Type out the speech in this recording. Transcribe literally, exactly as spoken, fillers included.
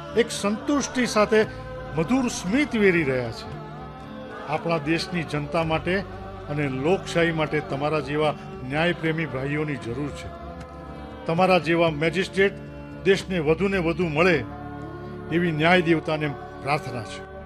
એક સંતુષ્ટિ સાથે મધુર સ્મિત વેરી રહ્યા છે. આપણા દેશની જનતા માટે અને લોકશાહી માટે તમારા જેવા ન્યાયપ્રેમી ભાઈઓની જરૂર છે. તમારા જેવા મેજિસ્ટ્રેટ દેશને વધુને વધુ મળે એવી ન્યાય દેવતાને પ્રાર્થના છે.